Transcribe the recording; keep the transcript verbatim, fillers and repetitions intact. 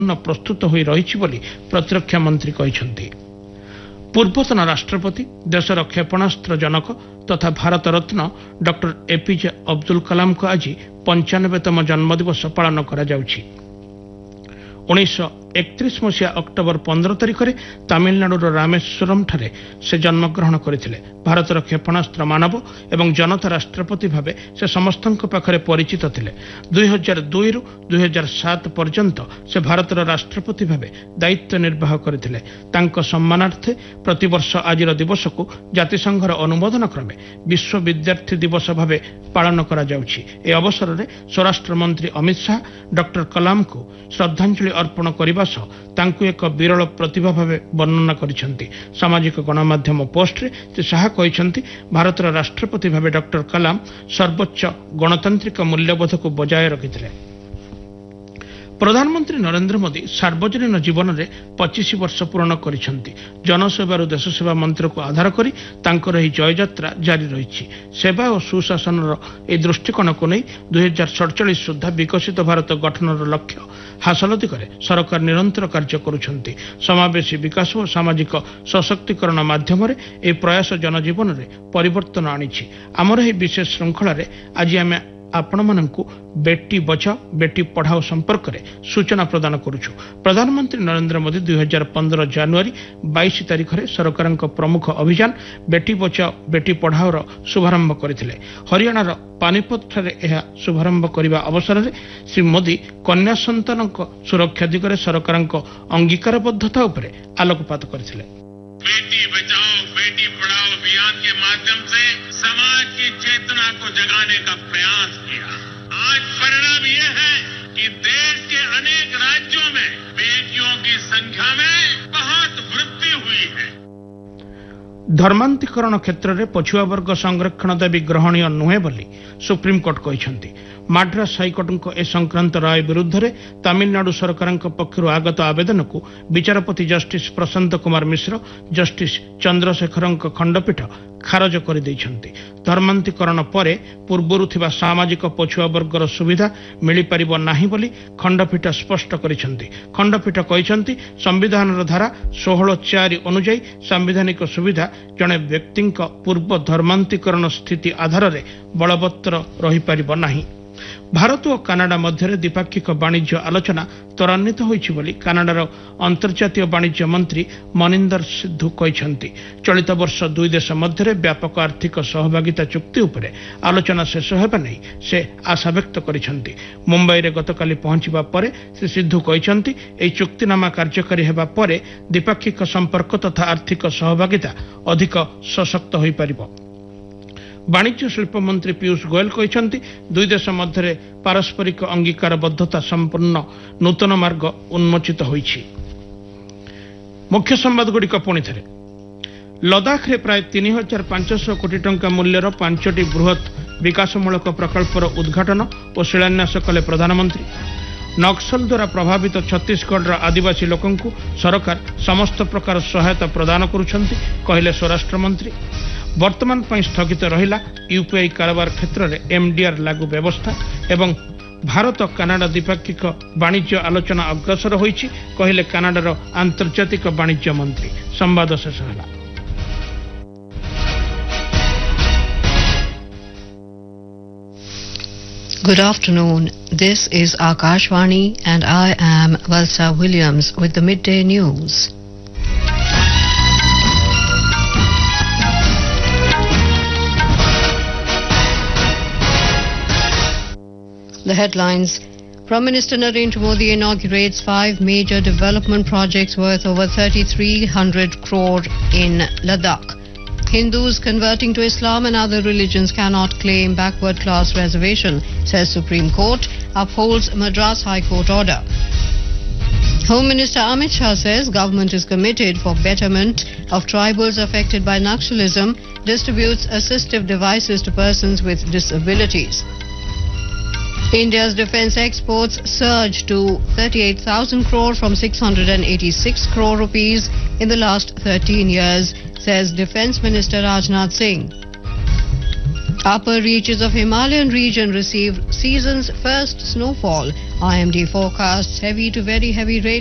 प्रस्तुत होई रहिछि बोली प्रतिरक्षा मंत्री कहिसंती। पूर्वतन राष्ट्रपति देशर क्षेपणास्त्र जनक तथा भारत रत्न डॉक्टर एपीजे अब्दुल कलाम को आज पंचानबेतम जन्मदिवस पालन करा जाउछि। उन्नीस एकतीस मसीहा अक्टोबर पंद्रह तारिख में तमिलनाडुर रामेश्वरम ठारे से जन्मग्रहण करथिले। भारतर क्षेपणास्त्र मानव एवं जनता राष्ट्रपति भावे से समस्तଙ୍କ पाखरे परिचित थिले। दुई हजार दुई रु दुई हजार सात पर्यंत से भारतर राष्ट्रपति भावे दायित्व निर्वाह करथिले। तांको सम्मानार्थे प्रतिवर्ष आजिर दिवस को जातिसंघर अनुमोदन क्रमे विश्व विद्यार्थी दिवस भावे पालन करा जाउछि। ए अवसर में स्वराष्ट्र मंत्री अमित शाह डॉक्टर कलाम को श्रद्धांजलि अर्पण करने तांकु एक विरल प्रतिभा भावे वर्णना करिसेंती। सामाजिक गणमाध्यम पोस्ट रे से शाह कहिसेंती भारतर राष्ट्रपति भावे डॉक्टर कलाम सर्वोच्च गणतांत्रिक मूल्यबोध को बजाय रखिथिले। प्रधानमंत्री नरेंद्र मोदी सार्वजनीन जीवन में पच्चीस वर्ष पूर्ण करिसेंती। जनसेवा देश सेवा मंत्र को आधार करी तांकर एही जय यात्रा जारी रही। सेवा और सुशासन ए दृष्टिकोण को नहीं दुई हजार सड़चाश सुधा विकसित भारत गठन लक्ष्य हासिल दिगरे सरकार निरंतर कार्य करुछंती। समावेशी विकास और सामाजिक सशक्तिकरण माध्यम ए प्रयास जनजीवन में परिवर्तन आनिछि। आमर एही विशेष श्रृंखला रे आज आमे आपण मानकु बेटी बचाओ बेटी पढ़ाओ संपर्क में सूचना प्रदान करुछु। प्रधानमंत्री नरेंद्र मोदी दुई हजार पंद्रह जनवरी बाईस तारिख में सरकार प्रमुख अभियान बेटी बचाओ बेटी पढ़ाओ शुभारंभ करथिले। हरियाणार पानीपत ठारे यह शुभारंभ करने अवसर में श्री मोदी कन्या संतान सुरक्षा दिगरे सरकार अंगीकारबद्धता उपरे आलोकपात करथिले। बेटी बचाओ बेटी पढ़ाओ अभियान के माध्यम से समाज की चेतना को जगाने का प्रयास किया। आज परिणाम ये है कि देश के अनेक राज्यों में बेटियों की संख्या में बहुत वृद्धि हुई है। धर्मांतरीकरण क्षेत्र में पछुआ वर्ग संरक्षण दाबी ग्रहणीय नुहे बोली सुप्रीमकोर्ट कहिसेंती। माड्रास हाइकोर्ट ए संक्रांत राय विरुद्ध में तमिलनाडु सरकार पक्षर आगत आवेदन को विचारपति जस्टिस प्रशांत कुमार मिश्र जस्टिस चंद्रशेखर खंडपीठ खारज कर देइछंती। धर्मांतरीकरण परे पूर्वरु थिबा सामाजिक पछुआ वर्गर सुविधा मिली परिबो नाही बोली खंडपीठ स्पष्ट करिसेंती। खंडपीठ कहिसेंती संविधान धारा सोलह चार अनुसार संवैधानिक सुविधा जने व्यक्ति पूर्व धर्मांतरीकरण स्थिति आधार में बलवत्तर रही परिबो नाही। भारत और कानाडा मध्य द्विपाक्षिक वाणिज्य आलोचना त्वरान्वित होइछि बोली कानाडार अंतर्जातीय वाणिज्य मंत्री मनिंदर सिद्धू कहिसेंती। चलित वर्ष दुई देश मध्य व्यापक आर्थिक सहभागिता चुक्ति उपरे आलोचना शेष हेबा नै से आशा व्यक्त करिसेंती। मुंबई रे गतकाली पहुंचीबा परे श्री सिद्धू कहिसेंती एई चुक्तिनामा कार्यकारी हेबा परे द्विपाक्षिक संपर्क तथा आर्थिक सहभागिता अधिक सशक्त होई परिबो। वाणिज्य शिल्प मंत्री पीयूष गोयल कहते दुई देश मध्य पारस्परिक अंगीकारबद्धता संपन्न नूतन मार्ग उन्मोचित होइछि। मुख्य संवाद गुड़िक पुणी थे लद्दाख रे प्राय तीन हजार पांचश कोटी टंका मूल्यर पांचटी बृहत विकासमूलक प्रकल्पर उद्घाटन और शिलान्यास कले प्रधानमंत्री। नक्सल द्वारा प्रभावित छत्तीसगढ़ आदिवासी लोकं सरकार समस्त प्रकार सहायता प्रदान करुछंती कहले स्वराष्ट्र मंत्री। वर्तमान पर स्थगित रहिला यूपीआई कारोबार क्षेत्र में एमडीआर लागू व्यवस्था एवं भारत कानाडा द्विपाक्षिक वाणिज्य आलोचना अग्रसर होइछि कहले कानाडार आंतर्जातिक वाणिज्य मंत्री। संवाद शेष होला। Good afternoon. This is Akashvani and I am Valsa Williams with the midday news. The headlines. Prime Minister Narendra Modi inaugurates five major development projects worth over thirty-three hundred crore in Ladakh. Hindus converting to Islam and other religions cannot claim backward class reservation, says Supreme Court, upholds Madras High Court order. Home Minister Amit Shah says government is committed for betterment of tribals affected by Naxalism, distributes assistive devices to persons with disabilities. India's defence exports surged to thirty-eight thousand crore from six hundred eighty-six crore rupees in the last thirteen years, says Defence Minister Rajnath Singh. Upper reaches of Himalayan region receive season's first snowfall. I M D forecasts heavy to very heavy rain